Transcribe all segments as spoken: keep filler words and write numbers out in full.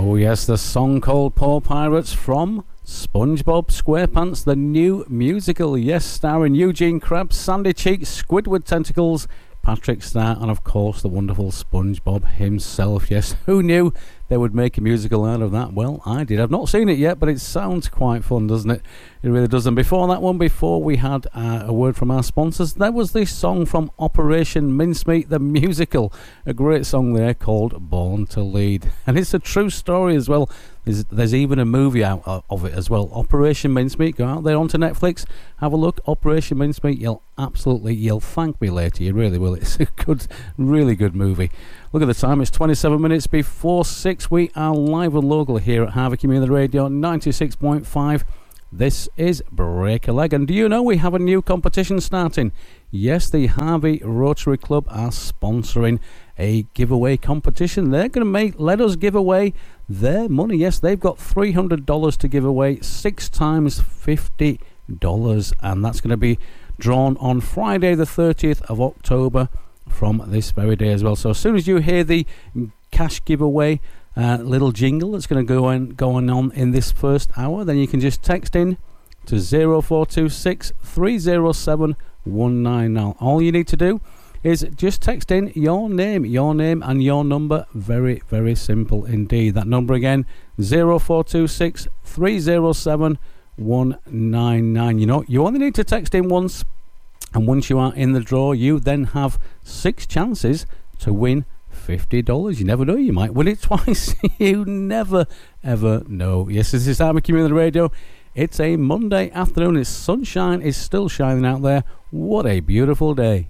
Oh yes, the song called Poor Pirates from SpongeBob SquarePants, the new musical. Yes, starring Eugene Krabs, Sandy Cheeks, Squidward Tentacles, Patrick Star, and of course the wonderful SpongeBob himself. Yes, who knew they would make a musical out of that? Well, I did. I've not seen it yet, but it sounds quite fun, doesn't it? It really does. And before that one, before we had uh, a word from our sponsors, there was this song from Operation Mincemeat, the musical. A great song there called Born to Lead. And it's a true story as well. There's, there's even a movie out of it as well. Operation Mincemeat. Go out there onto Netflix, have a look. Operation Mincemeat. You'll absolutely, you'll thank me later. You really will. It's a good, really good movie. Look at the time. It's twenty-seven minutes before six. We are live and local here at Harvey Community Radio ninety-six point five. This is Break a Leg. And do you know we have a new competition starting? Yes, the Harvey Rotary Club are sponsoring a giveaway competition. They're going to make let us give away their money. Yes, they've got three hundred dollars to give away, six times fifty dollars, and that's going to be drawn on Friday the thirtieth of October from this very day as well. So as soon as you hear the cash giveaway uh, little jingle that's going to go on going on in this first hour, then you can just text in to zero four two six, three zero seven, one nine nine. All you need to do is just text in your name, your name and your number. Very, very simple indeed. That number again, zero four two six, three zero seven, one nine nine. You know, you only need to text in once, and once you are in the draw, you then have six chances to win fifty dollars. You never know, you might win it twice. You never, ever know. Yes, this is Harvey Community Radio. It's a Monday afternoon. It's sunshine is still shining out there. What a beautiful day.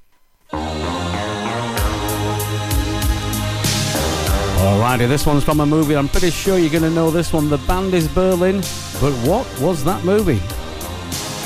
Alrighty, this one's from a movie. I'm pretty sure you're going to know this one. The band is Berlin. But what was that movie?